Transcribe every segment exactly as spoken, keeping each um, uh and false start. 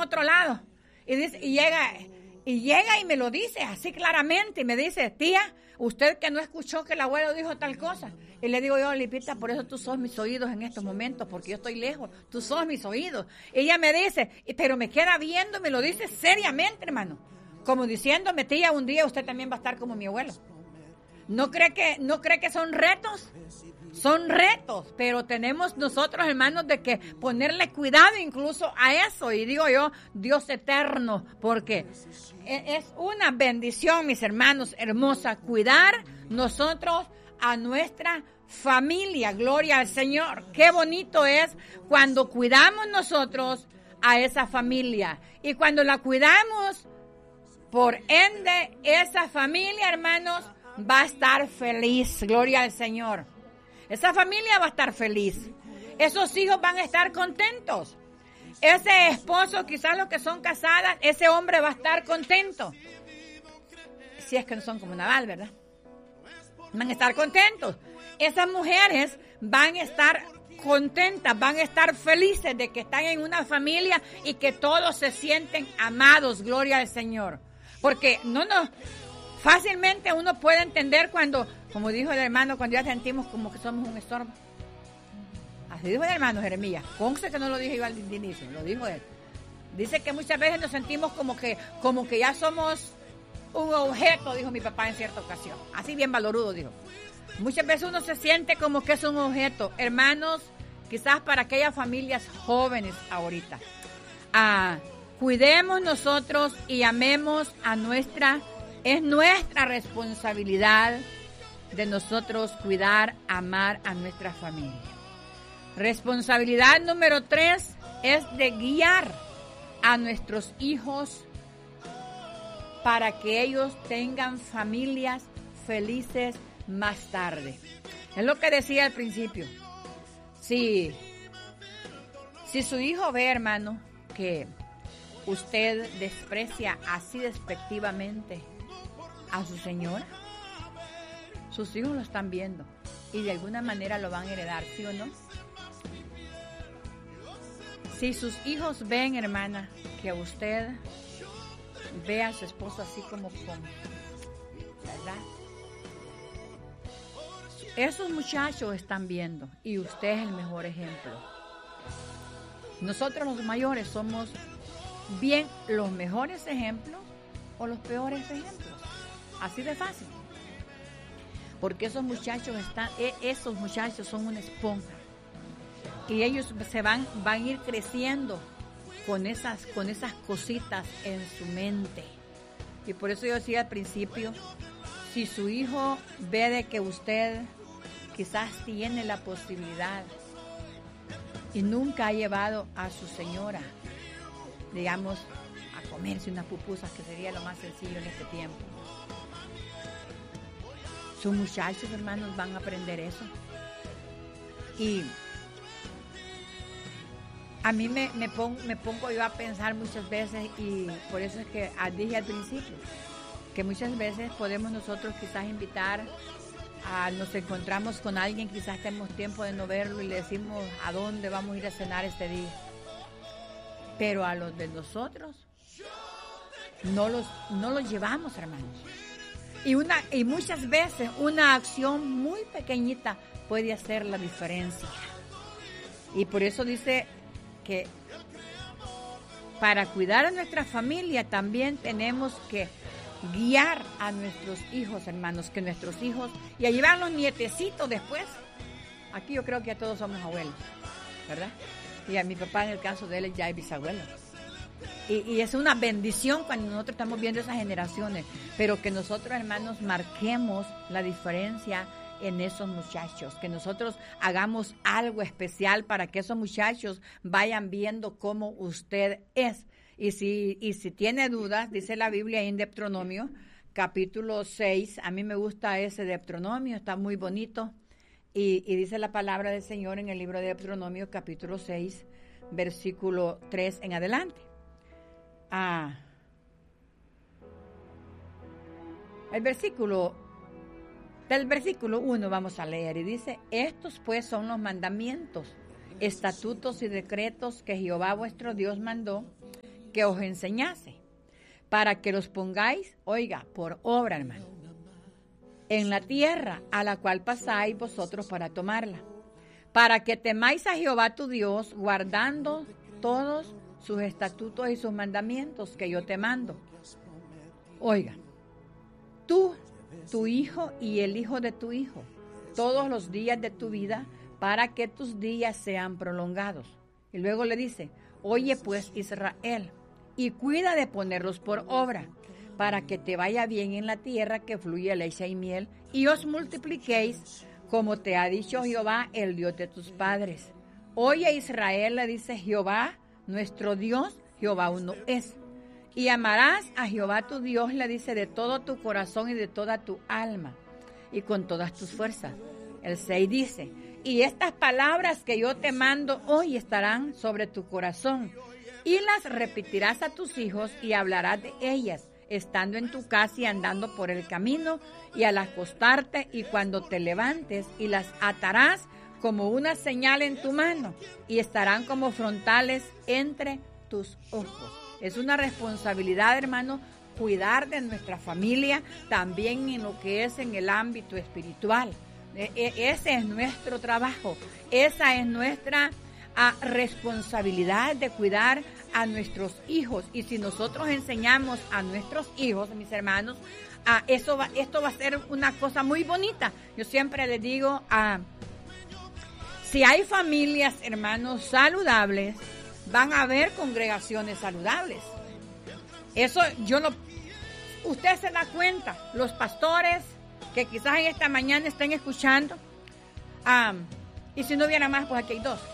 otro lado. Y dice, y llega, y llega y me lo dice así claramente. Y me dice, tía, usted que no escuchó que el abuelo dijo tal cosa. Y le digo yo, Lipita, por eso tú sos mis oídos en estos momentos, porque yo estoy lejos. Tú sos mis oídos. Y ella me dice, pero me queda viendo y me lo dice seriamente, hermano. Como diciéndome, tía, un día usted también va a estar como mi abuelo. ¿No cree que, no cree que son retos? Son retos, pero tenemos nosotros, hermanos, de que ponerle cuidado incluso a eso. Y digo yo, Dios eterno, porque es una bendición, mis hermanos, hermosa, cuidar nosotros a nuestra familia. Gloria al Señor. Qué bonito es cuando cuidamos nosotros a esa familia. Y cuando la cuidamos, por ende, esa familia, hermanos, va a estar feliz. Gloria al Señor. Esa familia va a estar feliz. Esos hijos van a estar contentos. Ese esposo, quizás los que son casadas, ese hombre va a estar contento. Si es que no son como Naval, ¿verdad? Van a estar contentos. Esas mujeres van a estar contentas, van a estar felices de que están en una familia y que todos se sienten amados. Gloria al Señor. Porque no nos... Fácilmente uno puede entender cuando, como dijo el hermano, cuando ya sentimos como que somos un estorbo. Así dijo el hermano Jeremías. Conste que no lo dije igual de inicio, lo dijo él. Dice que muchas veces nos sentimos como que, como que ya somos un objeto, dijo mi papá en cierta ocasión. Así bien valorudo, dijo. Muchas veces uno se siente como que es un objeto. Hermanos, quizás para aquellas familias jóvenes ahorita. Ah, cuidemos nosotros y amemos a nuestra... Es nuestra responsabilidad de nosotros cuidar, amar a nuestra familia. Responsabilidad número tres es de guiar a nuestros hijos para que ellos tengan familias felices más tarde. Es lo que decía al principio. Si, si su hijo ve, hermano, que usted desprecia así despectivamente a su señora, sus hijos lo están viendo y de alguna manera lo van a heredar, ¿sí o no? Si sus hijos ven, hermana, que usted ve a su esposo así como con, ¿verdad? Esos muchachos están viendo y usted es el mejor ejemplo. Nosotros los mayores somos bien los mejores ejemplos o los peores ejemplos. Así de fácil. Porque esos muchachos están, esos muchachos son una esponja. Y ellos se van, van a ir creciendo con esas, con esas cositas en su mente. Y por eso yo decía al principio, si su hijo ve de que usted quizás tiene la posibilidad y nunca ha llevado a su señora, digamos, a comerse unas pupusas, que sería lo más sencillo en este tiempo. Sus muchachos, hermanos, van a aprender eso. Y a mí me, me, pongo, me pongo yo a pensar muchas veces, y por eso es que dije al principio, que muchas veces podemos nosotros quizás invitar, a, nos encontramos con alguien, quizás tenemos tiempo de no verlo y le decimos a dónde vamos a ir a cenar este día. Pero a los de nosotros no los, no los llevamos, hermanos. Y, una, y muchas veces una acción muy pequeñita puede hacer la diferencia. Y por eso dice que para cuidar a nuestra familia también tenemos que guiar a nuestros hijos, hermanos, que nuestros hijos, y a llevar los nietecitos después. Aquí yo creo que ya todos somos abuelos, ¿verdad? Y a mi papá, en el caso de él, ya es bisabuelo. Y, y es una bendición cuando nosotros estamos viendo esas generaciones, pero que nosotros, hermanos, marquemos la diferencia en esos muchachos, que nosotros hagamos algo especial para que esos muchachos vayan viendo cómo usted es. Y si, y si tiene dudas, dice la Biblia en Deuteronomio, capítulo seis, a mí me gusta ese Deuteronomio, está muy bonito, y, y dice la palabra del Señor en el libro de Deuteronomio, capítulo seis, versículo tres en adelante. Ah, el versículo, del versículo uno vamos a leer, y dice: estos pues son los mandamientos, estatutos y decretos que Jehová vuestro Dios mandó, que os enseñase, para que los pongáis, oiga, por obra, hermano, en la tierra a la cual pasáis vosotros para tomarla, para que temáis a Jehová tu Dios, guardando todos sus estatutos y sus mandamientos que yo te mando. Oiga, tú, tu hijo y el hijo de tu hijo, todos los días de tu vida, para que tus días sean prolongados. Y luego le dice, oye pues Israel, y cuida de ponerlos por obra, para que te vaya bien en la tierra que fluye leche y miel, y os multipliquéis, como te ha dicho Jehová, el Dios de tus padres. Oye Israel, le dice Jehová, nuestro Dios, Jehová uno es. Y amarás a Jehová tu Dios, le dice, de todo tu corazón y de toda tu alma, y con todas tus fuerzas. El seis dice, y estas palabras que yo te mando hoy estarán sobre tu corazón, y las repetirás a tus hijos, y hablarás de ellas, estando en tu casa y andando por el camino, y al acostarte y cuando te levantes, y las atarás como una señal en tu mano, y estarán como frontales entre tus ojos. Es una responsabilidad, hermano, cuidar de nuestra familia, también en lo que es en el ámbito espiritual. E- e- ese es nuestro trabajo, esa es nuestra a responsabilidad de cuidar a nuestros hijos. Y si nosotros enseñamos a nuestros hijos, mis hermanos, a eso va, esto va a ser una cosa muy bonita. Yo siempre les digo, a, si hay familias, hermanos, saludables, van a haber congregaciones saludables. Eso yo lo, usted se da cuenta, los pastores que quizás en esta mañana estén escuchando, um, y si no hubiera más, pues aquí hay dos.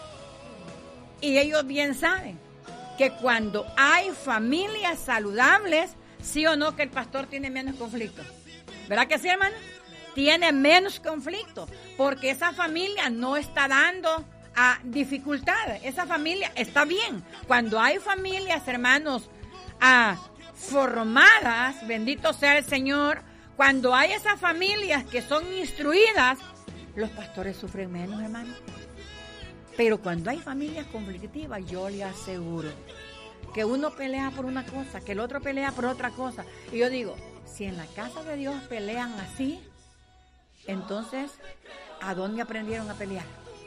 Y ellos bien saben que cuando hay familias saludables, sí o no que el pastor tiene menos conflicto. ¿Verdad que sí, hermano? Tiene menos conflicto, porque esa familia no está dando a dificultades. Esa familia está bien. Cuando hay familias, hermanos, a, formadas, bendito sea el Señor, cuando hay esas familias que son instruidas, los pastores sufren menos, hermano. Pero cuando hay familias conflictivas, yo le aseguro que uno pelea por una cosa, que el otro pelea por otra cosa. Y yo digo, si en la casa de Dios pelean así, entonces, ¿a dónde aprendieron a pelear?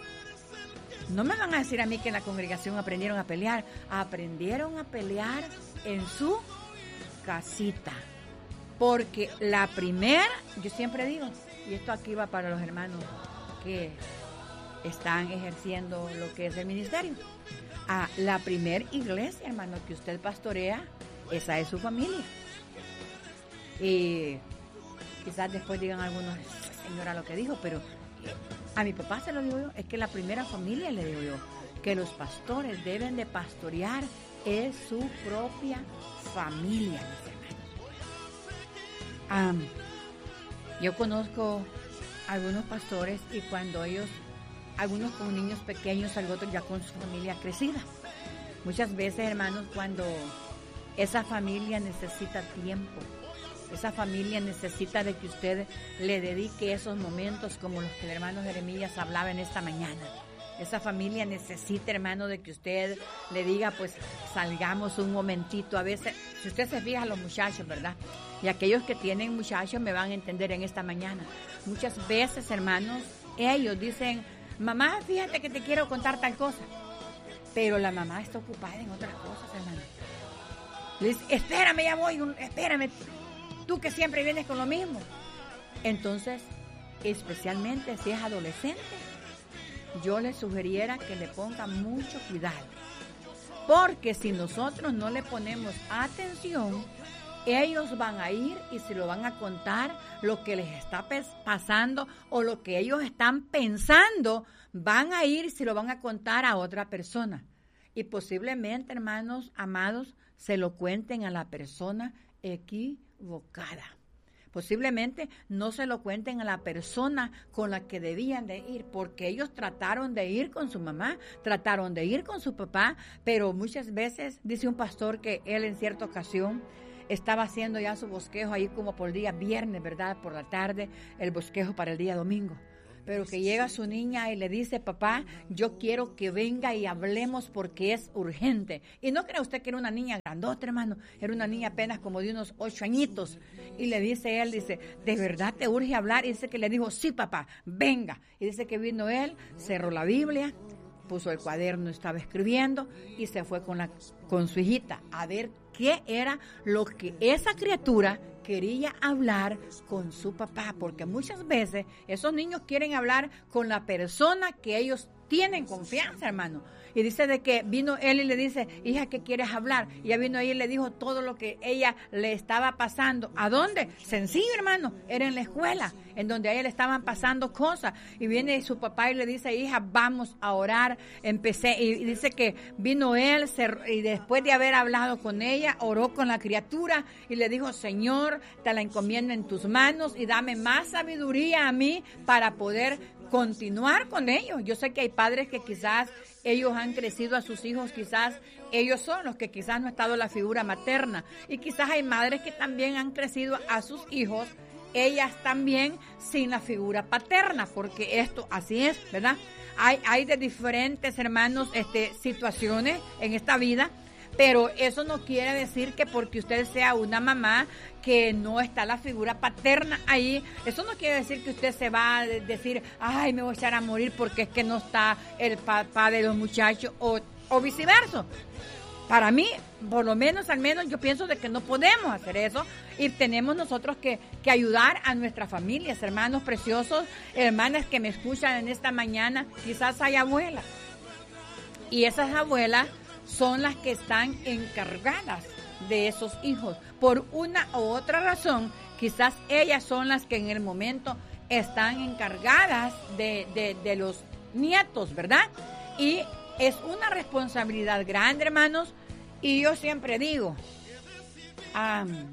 No me van a decir a mí que en la congregación aprendieron a pelear. Aprendieron a pelear en su casita. Porque la primera, yo siempre digo, y esto aquí va para los hermanos que están ejerciendo lo que es el ministerio. Ah, la primer iglesia, hermano, que usted pastorea, esa es su familia. Y quizás después digan algunos, señora, lo que dijo, pero a mi papá se lo digo yo, es que la primera familia, le digo yo, que los pastores deben de pastorear es su propia familia, mis hermanos. Um, yo conozco algunos pastores y cuando ellos, algunos con niños pequeños, otros ya con su familia crecida. Muchas veces, hermanos, cuando esa familia necesita tiempo, esa familia necesita de que usted le dedique esos momentos como los que el hermano Jeremías hablaba en esta mañana. Esa familia necesita, hermano, de que usted le diga, pues, salgamos un momentito. A veces, si usted se fija a los muchachos, ¿verdad? Y aquellos que tienen muchachos me van a entender en esta mañana. Muchas veces, hermanos, ellos dicen, mamá, fíjate que te quiero contar tal cosa. Pero la mamá está ocupada en otras cosas, hermano. Le dice, espérame, ya voy, espérame. Tú que siempre vienes con lo mismo. Entonces, especialmente si es adolescente, yo le sugiriera que le ponga mucho cuidado. Porque si nosotros no le ponemos atención, ellos van a ir y se lo van a contar lo que les está pasando o lo que ellos están pensando, van a ir y se lo van a contar a otra persona. Y posiblemente, hermanos amados, se lo cuenten a la persona equivocada. Posiblemente no se lo cuenten a la persona con la que debían de ir, porque ellos trataron de ir con su mamá, trataron de ir con su papá, pero muchas veces, dice un pastor que él en cierta ocasión estaba haciendo ya su bosquejo ahí como por el día viernes, ¿verdad? Por la tarde, el bosquejo para el día domingo. pero que llega su niña y le dice, papá, yo quiero que venga y hablemos porque es urgente. Y no cree usted que era una niña grandota, hermano, era una niña apenas como de unos ocho añitos. Y le dice él, dice, ¿de verdad te urge hablar? Y dice que le dijo, sí, papá, venga. Y dice que vino él, cerró la Biblia, puso el cuaderno, estaba escribiendo y se fue con, la, con su hijita a ver qué era lo que esa criatura quería hablar con su papá, porque muchas veces esos niños quieren hablar con la persona que ellos tienen confianza, hermano. Y dice de que vino él y le dice, hija, ¿qué quieres hablar? Y ella vino ahí y le dijo todo lo que ella le estaba pasando. ¿A dónde? Sencillo, hermano, era en la escuela, en donde a ella le estaban pasando cosas. Y viene su papá y le dice, hija, vamos a orar. Empecé, y dice que vino él, se, y después de haber hablado con ella, oró con la criatura y le dijo, Señor, te la encomiendo en tus manos y dame más sabiduría a mí para poder continuar con ellos. Yo sé que hay padres que quizás ellos han crecido a sus hijos, quizás ellos son los que quizás no ha estado la figura materna, y quizás hay madres que también han crecido a sus hijos, ellas también sin la figura paterna, porque esto así es, ¿verdad? Hay, hay de diferentes, hermanos, este, situaciones en esta vida, pero eso no quiere decir que porque usted sea una mamá que no está la figura paterna ahí, eso no quiere decir que usted se va a decir, ay, me voy a echar a morir porque es que no está el papá de los muchachos, o, o viceversa. Para mí, por lo menos, al menos, yo pienso de que no podemos hacer eso y tenemos nosotros que, que ayudar a nuestras familias, hermanos preciosos, hermanas que me escuchan en esta mañana, quizás hay abuelas, y esas abuelas son las que están encargadas de esos hijos. Por una u otra razón, quizás ellas son las que en el momento están encargadas de, de, de los nietos, ¿verdad? Y es una responsabilidad grande, hermanos, y yo siempre digo, um,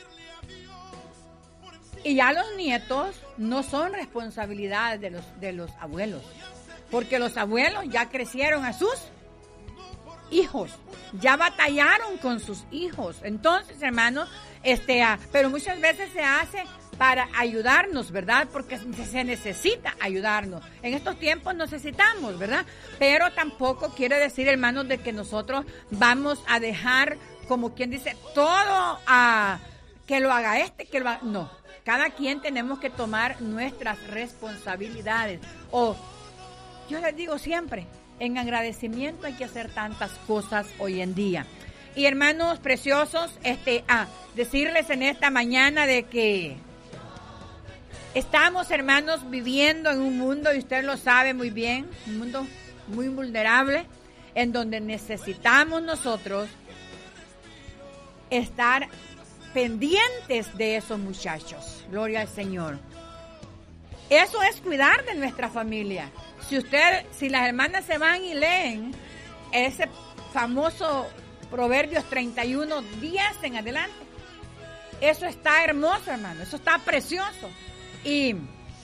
y ya los nietos no son responsabilidad de los, de los abuelos, porque los abuelos ya crecieron a sus hijos, ya batallaron con sus hijos. Entonces, hermanos, este, ah, pero muchas veces se hace para ayudarnos, ¿verdad? Porque se necesita ayudarnos. En estos tiempos necesitamos, ¿verdad? Pero tampoco quiere decir, hermanos, de que nosotros vamos a dejar, como quien dice, todo a que lo haga este, que lo haga. No, cada quien tenemos que tomar nuestras responsabilidades. O, yo les digo siempre, en agradecimiento hay que hacer tantas cosas hoy en día. Y hermanos preciosos, este, ah, decirles en esta mañana de que estamos, hermanos, viviendo en un mundo, y usted lo sabe muy bien, un mundo muy vulnerable, en donde necesitamos nosotros estar pendientes de esos muchachos. Gloria al Señor. Eso es cuidar de nuestra familia. Si usted, si las hermanas se van y leen ese famoso Proverbios treinta y uno, diez en adelante, eso está hermoso, hermano, eso está precioso. Y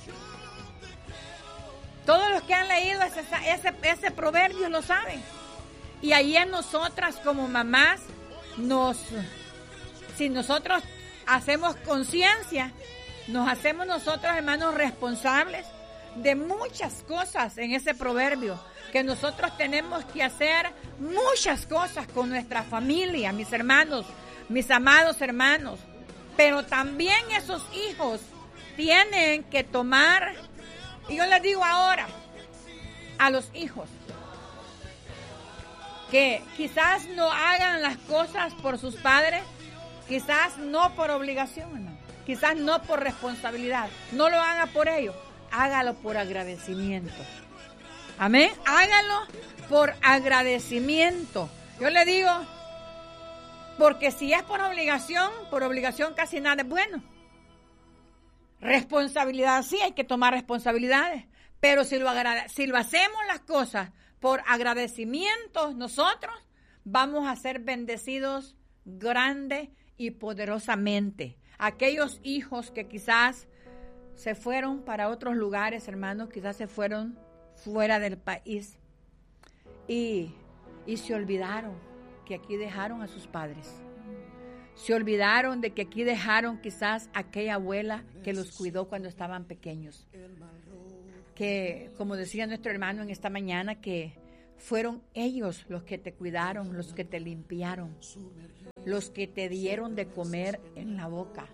todos los que han leído ese, ese, ese proverbio lo saben. Y ahí en nosotras como mamás, nos, si nosotros hacemos conciencia, nos hacemos nosotros, hermanos, responsables de muchas cosas en ese proverbio, que nosotros tenemos que hacer muchas cosas con nuestra familia, mis hermanos, mis amados hermanos, pero también esos hijos tienen que tomar, y yo les digo ahora a los hijos, que quizás no hagan las cosas por sus padres, quizás no por obligación, ¿no? Quizás no por responsabilidad, no lo haga por ellos, hágalo por agradecimiento. Amén, hágalo por agradecimiento. Yo le digo, porque si es por obligación, por obligación casi nada es bueno. Responsabilidad, sí, hay que tomar responsabilidades, pero si lo, agrade- si lo hacemos las cosas por agradecimiento, nosotros vamos a ser bendecidos grande y poderosamente. Aquellos hijos que quizás se fueron para otros lugares, hermanos, quizás se fueron fuera del país y, y se olvidaron que aquí dejaron a sus padres. Se olvidaron de que aquí dejaron quizás aquella abuela que los cuidó cuando estaban pequeños. que, como decía nuestro hermano en esta mañana, que fueron ellos los que te cuidaron, los que te limpiaron, los que te dieron de comer en la boca,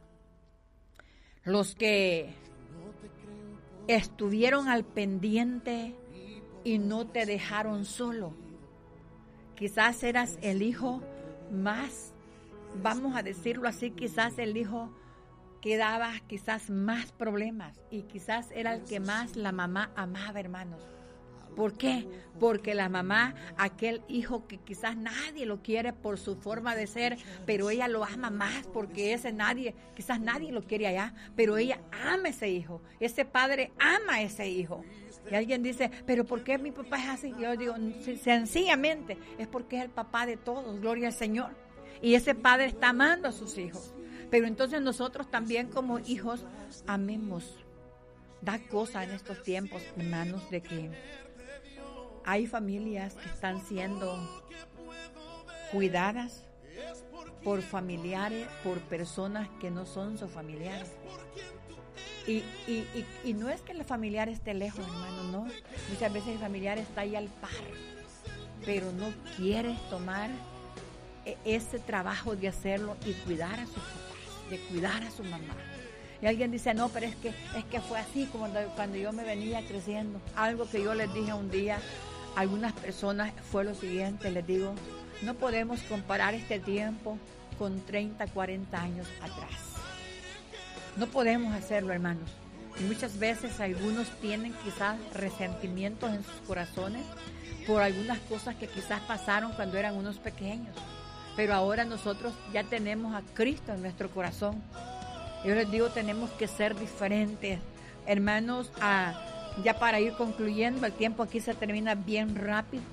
los que estuvieron al pendiente y no te dejaron solo. Quizás eras el hijo más, vamos a decirlo así, quizás el hijo que daba quizás más problemas y quizás era el que más la mamá amaba, hermanos. ¿Por qué? Porque la mamá, aquel hijo que quizás nadie lo quiere por su forma de ser, pero ella lo ama más porque ese nadie, quizás nadie lo quiere allá, pero ella ama a ese hijo, ese padre ama a ese hijo. Y alguien dice, pero ¿por qué mi papá es así? Yo digo, sencillamente es porque es el papá de todos, gloria al Señor. Y ese padre está amando a sus hijos. Pero entonces nosotros también como hijos amemos. Da cosa en estos tiempos, hermanos, de que hay familias que están siendo cuidadas por familiares, por personas que no son sus familiares. Y, y, y, y no es que el familiar esté lejos, hermano, no. Muchas veces el familiar está ahí al par, pero no quiere tomar ese trabajo de hacerlo y cuidar a sus papás, de cuidar a su mamá. Y alguien dice, no, pero es que, es que fue así como cuando yo me venía creciendo. Algo que yo les dije un día a algunas personas fue lo siguiente, les digo, no podemos comparar este tiempo con treinta, cuarenta años atrás. No podemos hacerlo, hermanos. Y muchas veces algunos tienen quizás resentimientos en sus corazones por algunas cosas que quizás pasaron cuando eran unos pequeños. Pero ahora nosotros ya tenemos a Cristo en nuestro corazón. Yo les digo, tenemos que ser diferentes. Hermanos, ah, ya para ir concluyendo, el tiempo aquí se termina bien rápido.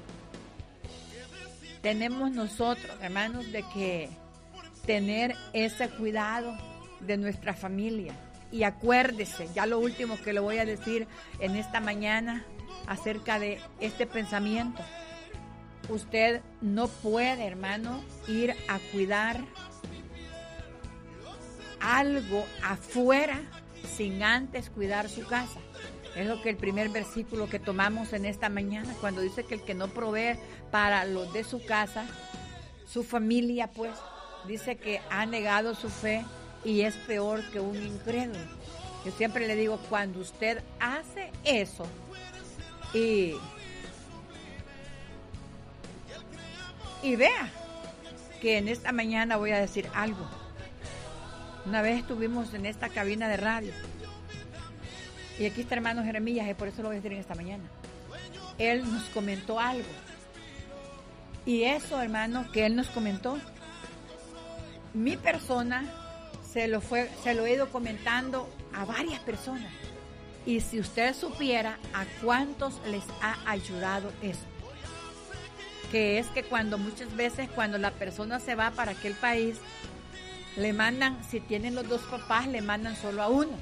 Tenemos nosotros, hermanos, de que tener ese cuidado de nuestra familia. Y acuérdese, ya lo último que le voy a decir en esta mañana acerca de este pensamiento. Usted no puede, hermano, ir a cuidar algo afuera sin antes cuidar su casa. Es lo que el primer versículo que tomamos en esta mañana, cuando dice que el que no provee para los de su casa, su familia, pues, dice que ha negado su fe y es peor que un incrédulo. Yo siempre le digo, cuando usted hace eso y, y vea que en esta mañana voy a decir algo. Una vez estuvimos en esta cabina de radio y aquí está hermano Jeremías, y por eso lo voy a decir en esta mañana. Él nos comentó algo y eso, hermano, que él nos comentó, mi persona se lo fue, se lo he ido comentando a varias personas. Y si usted supiera a cuántos les ha ayudado eso, que es que cuando muchas veces cuando la persona se va para aquel país, le mandan, si tienen los dos papás, le mandan solo a uno.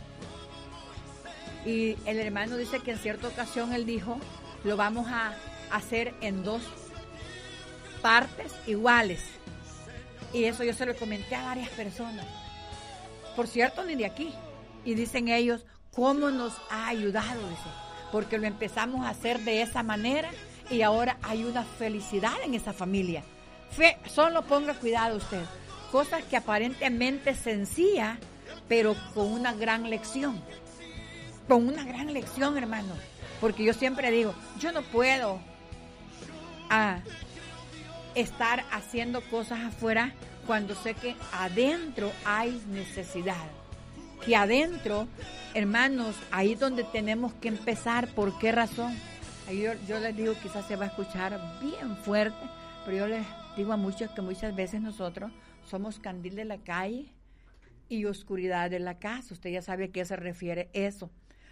Y el hermano dice que en cierta ocasión él dijo, lo vamos a hacer en dos partes iguales. Y eso yo se lo comenté a varias personas. Por cierto, ni de aquí. Y dicen ellos, ¿cómo nos ha ayudado? Dice, porque lo empezamos a hacer de esa manera y ahora hay una felicidad en esa familia. Fe, solo ponga cuidado usted. Cosas que aparentemente sencillas, pero con una gran lección. Con una gran lección, hermano. Porque yo siempre digo, yo no puedo ah, estar haciendo cosas afuera cuando sé que adentro hay necesidad. Que adentro, hermanos, ahí es donde tenemos que empezar. ¿Por qué razón? Yo, yo les digo, quizás se va a escuchar bien fuerte, pero yo les digo a muchos que muchas veces nosotros somos candil de la calle y oscuridad de la casa. Usted ya sabe a qué se refiere eso.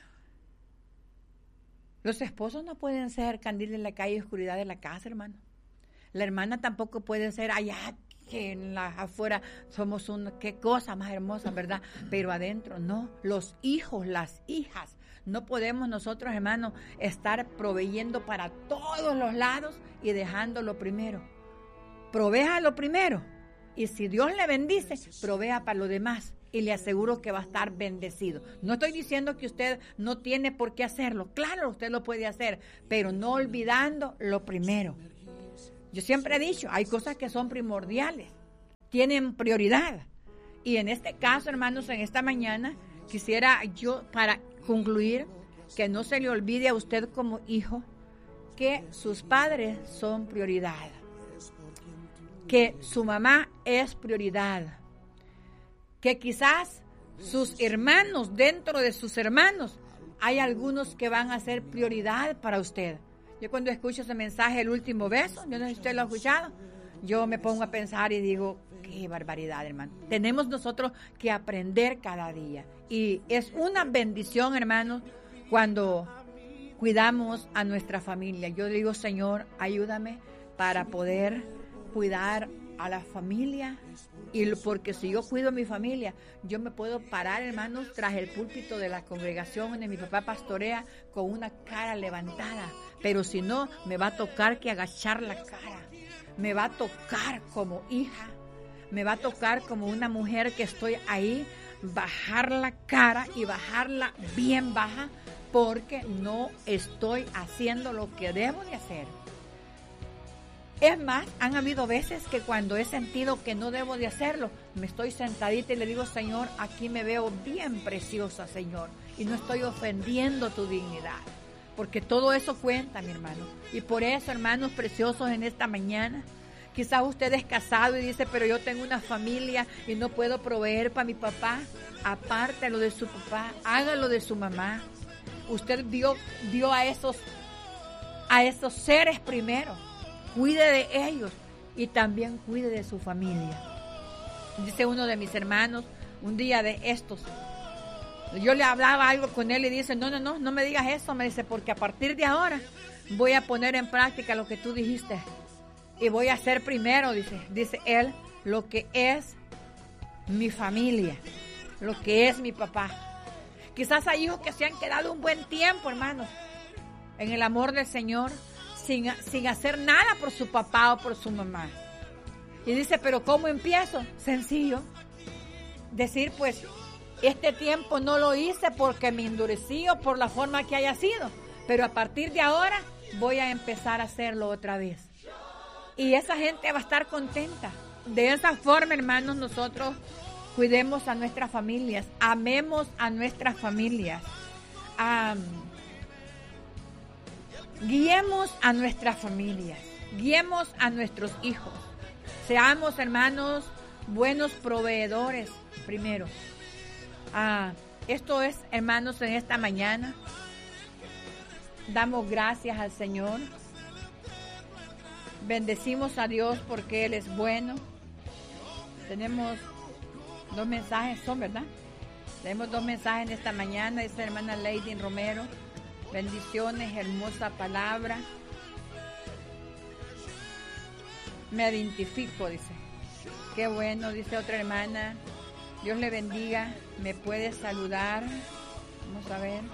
Los esposos no pueden ser candil de la calle y oscuridad de la casa, hermano. La hermana tampoco puede ser allá, que en la afuera somos un, qué cosa más hermosa, ¿verdad? Pero adentro no. Los hijos, las hijas, no podemos nosotros, hermanos, estar proveyendo para todos los lados y dejando lo primero. Provea lo primero y si Dios le bendice, provea para lo demás. y le aseguro que va a estar bendecido. No estoy diciendo que usted no tiene por qué hacerlo. Claro, usted lo puede hacer, pero no olvidando lo primero. Yo siempre he dicho, hay cosas que son primordiales, tienen prioridad. Y en este caso, hermanos, en esta mañana, quisiera yo, para concluir, que no se le olvide a usted como hijo que sus padres son prioridad, que su mamá es prioridad, que quizás sus hermanos, dentro de sus hermanos, hay algunos que van a ser prioridad para usted. Yo cuando escucho ese mensaje, el último beso, yo no sé si usted lo ha escuchado, yo me pongo a pensar y digo, qué barbaridad, hermano. Tenemos nosotros que aprender cada día. Y es una bendición, hermanos, cuando cuidamos a nuestra familia. Yo digo, Señor, ayúdame para poder cuidar a la familia. Y porque si yo cuido a mi familia, yo me puedo parar, hermanos, tras el púlpito de la congregación donde mi papá pastorea con una cara levantada. Pero si no, me va a tocar que agachar la cara. Me va a tocar como hija. Me va a tocar como una mujer que estoy ahí, bajar la cara y bajarla bien baja, porque no estoy haciendo lo que debo de hacer. Es más, han habido veces que cuando he sentido que no debo de hacerlo, me estoy sentadita y le digo, Señor, aquí me veo bien preciosa, Señor, y no estoy ofendiendo tu dignidad, porque todo eso cuenta, mi hermano. Y por eso, hermanos preciosos, en esta mañana, quizás usted es casado y dice, pero yo tengo una familia y no puedo proveer para mi papá. Apártelo de su papá, hágalo de su mamá. Usted dio, dio a esos, a esos seres primero. Cuide de ellos y también cuide de su familia. Dice uno de mis hermanos, un día de estos, yo le hablaba algo con él y dice, no, no, no, no me digas eso. Me dice, porque a partir de ahora voy a poner en práctica lo que tú dijiste. Y voy a hacer primero, dice, dice él, lo que es mi familia, lo que es mi papá. Quizás hay hijos que se han quedado un buen tiempo, hermanos, en el amor del Señor, sin, sin hacer nada por su papá o por su mamá. Y dice, pero ¿cómo empiezo? Sencillo. Decir, pues, este tiempo no lo hice porque me endurecí o por la forma que haya sido, pero a partir de ahora voy a empezar a hacerlo otra vez. Y esa gente va a estar contenta. De esa forma, hermanos, nosotros cuidemos a nuestras familias, amemos a nuestras familias, um, guiemos a nuestras familias, guiemos a nuestros hijos. Seamos, hermanos, buenos proveedores primero. Uh, esto es, hermanos, en esta mañana. Damos gracias al Señor. Bendecimos a Dios porque Él es bueno. Tenemos dos mensajes, son verdad. Tenemos dos mensajes en esta mañana. Dice la hermana Lady Romero. Bendiciones, hermosa palabra. Me identifico, dice. Qué bueno, dice otra hermana. Dios le bendiga. Me puede saludar. Vamos a ver.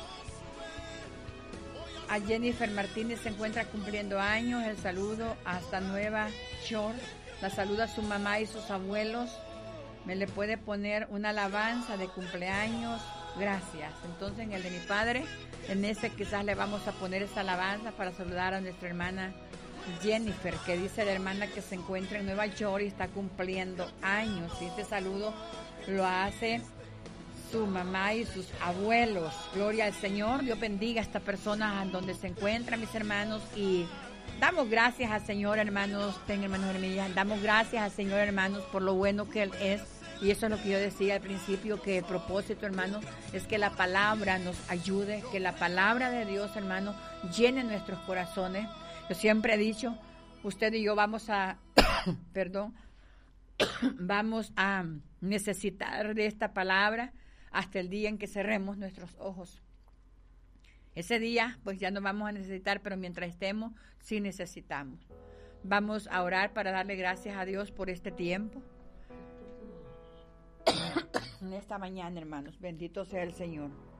A Jennifer Martínez se encuentra cumpliendo años. El saludo hasta Nueva York. La saluda a su mamá y sus abuelos. Me le puede poner una alabanza de cumpleaños. Gracias. Entonces en el de mi padre, en ese quizás le vamos a poner esa alabanza para saludar a nuestra hermana Jennifer, que dice la hermana que se encuentra en Nueva York y está cumpliendo años. Y este saludo lo hace su mamá y sus abuelos. Gloria al Señor. Dios bendiga a esta persona donde se encuentra, mis hermanos, y damos gracias al Señor, hermanos. Ten, hermanos, hermanas, damos gracias al Señor, hermanos, por lo bueno que Él es. Y eso es lo que yo decía al principio, que el propósito, hermanos, es que la palabra nos ayude, que la palabra de Dios, hermanos, llene nuestros corazones. Yo siempre he dicho, usted y yo vamos a, perdón, vamos a necesitar de esta palabra hasta el día en que cerremos nuestros ojos. Ese día, pues ya no vamos a necesitar, pero mientras estemos, sí necesitamos. Vamos a orar para darle gracias a Dios por este tiempo. En esta mañana, hermanos, bendito sea el Señor.